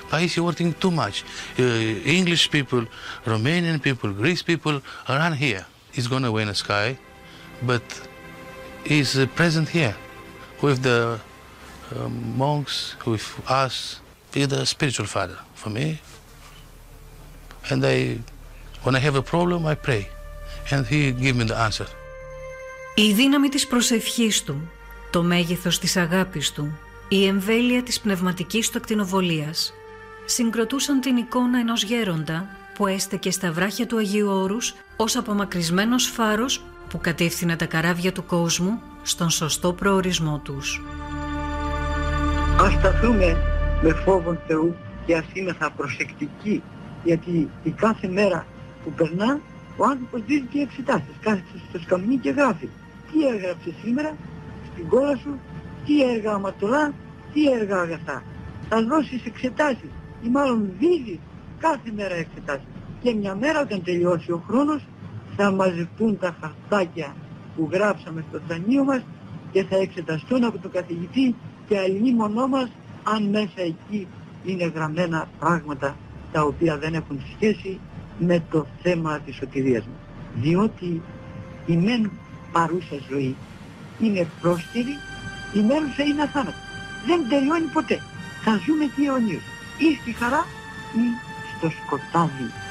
But he's working too much. English people, Romanian people, Greece people around here. He's going to win a sky, but he's present here with the monks, with us. He's the spiritual father for me. And when I have a problem, I pray. And he give me the answer. Η δύναμη της προσευχής του, το μέγεθος της αγάπης του, η εμβέλεια της πνευματικής του ακτινοβολίας συγκροτούσαν την εικόνα ενός γέροντα που έστεκε στα βράχια του Αγίου Όρους ως απομακρυσμένος φάρος που κατεύθυνε τα καράβια του κόσμου στον σωστό προορισμό τους. Ας σταθούμε με φόβον Θεού και ας είμεθα προσεκτικοί, γιατί η κάθε μέρα που περνά ο άνθρωπος δίνει και εξετάσεις. Κάθεται στο σκαμνί και γράφει τι έγραψε σήμερα στην κόλλα σου, τι έργα αμαρτωλά, τι έργα αγαθά. Θα δώσεις εξετάσεις ή μάλλον δίδεις κάθε μέρα εξετάσεις. Και μια μέρα όταν τελειώσει ο χρόνος θα μαζευτούν τα χαρτάκια που γράψαμε στο δανείο μας και θα εξεταστούν από τον καθηγητή και αλλήμονό μας αν μέσα εκεί είναι γραμμένα πράγματα τα οποία δεν έχουν σχέση με το θέμα της σωτηρίας μας. Διότι η μεν παρούσα ζωή είναι πρόσκαιρη, η μένουσα είναι αθάνατη. Δεν τελειώνει ποτέ. Θα ζούμε και αιωνίως. Ή στη χαρά ή στο σκοτάδι